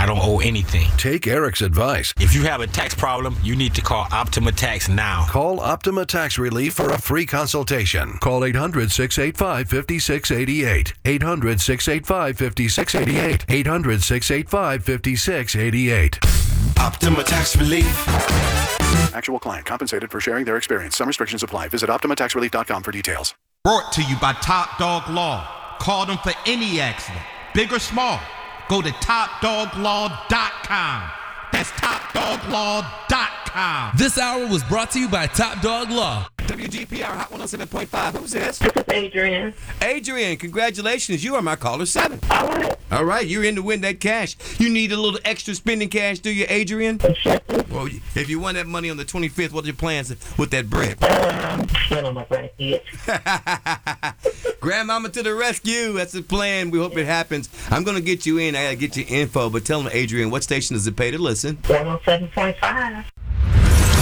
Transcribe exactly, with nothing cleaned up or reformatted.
don't owe anything. Take Eric's advice. If you have a tax problem, you need to call Optima Tax now. Call Optima Tax Relief for a free consultation. Call eight hundred, six eight five, five six eight eight. eight hundred, six eight five, five six eight eight. eight hundred, six eight five, five six eight eight. Optima Tax Relief. Actual client compensated for sharing their experience. Some restrictions apply. Visit Optima Tax Relief dot com for details. Brought to you by Top Dog Law. Call them for any accident, big or small. Go to top dog law dot com. That's top dog law dot com. This hour was brought to you by Top Dog Law. W G P R Hot one oh seven point five. Who's this? This is Adrian. Adrian, congratulations. You are my caller seven. All right. All right, you're in to win that cash. You need a little extra spending cash, do you, Adrian? Well, if you won that money on the twenty-fifth, what are your plans with that bread? Um, spend on my grandkids. Grandmama to the rescue. That's the plan. We hope it happens. I'm going to get you in. I got to get your info. But tell them, Adrian, what station does it pay to listen? one oh seven point five.